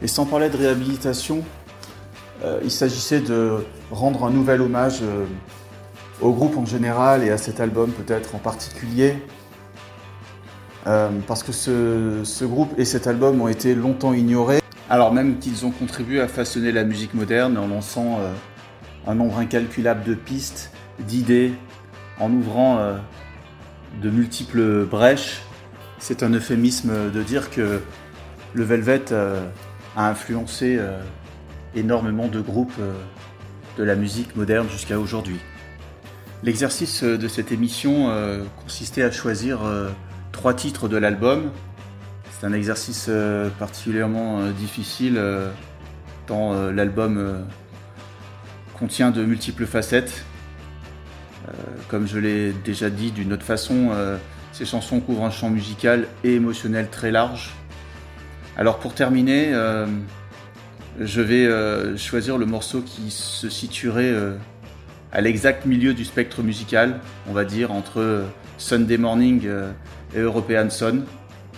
Et sans parler de réhabilitation, il s'agissait de rendre un nouvel hommage au groupe en général et à cet album peut-être en particulier. Parce que ce groupe et cet album ont été longtemps ignorés, alors même qu'ils ont contribué à façonner la musique moderne en lançant un nombre incalculable de pistes, d'idées, en ouvrant de multiples brèches. C'est un euphémisme de dire que le Velvet a influencé énormément de groupes de la musique moderne jusqu'à aujourd'hui. L'exercice de cette émission consistait à choisir 3 titres de l'album. C'est un exercice particulièrement difficile tant l'album contient de multiples facettes. Comme je l'ai déjà dit d'une autre façon, ces chansons couvrent un champ musical et émotionnel très large. Alors pour terminer, je vais choisir le morceau qui se situerait à l'exact milieu du spectre musical, on va dire, entre Sunday Morning et European Son.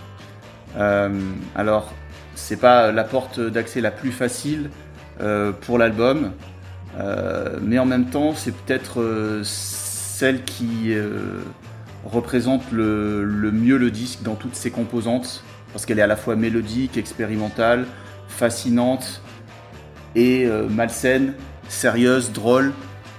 Alors, c'est pas la porte d'accès la plus facile pour l'album, mais en même temps, c'est peut-être celle qui représente le mieux le disque dans toutes ses composantes, parce qu'elle est à la fois mélodique, expérimentale, fascinante et malsaine, sérieuse, drôle.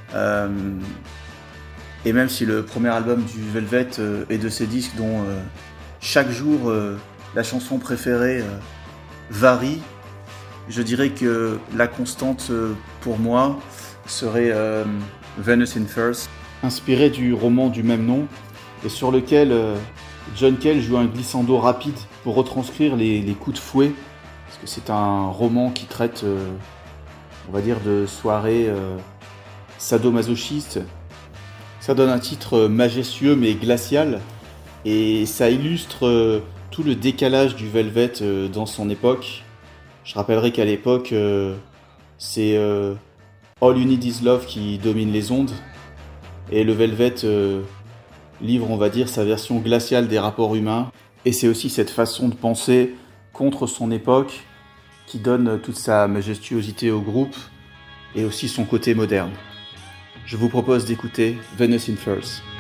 Et même si le premier album du Velvet est de ces disques dont chaque jour la chanson préférée varie, je dirais que la constante pour moi serait Venus in Furs, inspiré du roman du même nom et sur lequel John Cale joue un glissando rapide pour retranscrire les coups de fouet, parce que c'est un roman qui traite, on va dire, de soirées sadomasochistes. Ça donne un titre majestueux mais glacial, et ça illustre tout le décalage du Velvet dans son époque. Je rappellerai qu'à l'époque, c'est All You Need Is Love qui domine les ondes, et le Velvet livre, on va dire, sa version glaciale des rapports humains, et c'est aussi cette façon de penser contre son époque qui donne toute sa majestuosité au groupe et aussi son côté moderne. Je vous propose d'écouter Venus in Furs.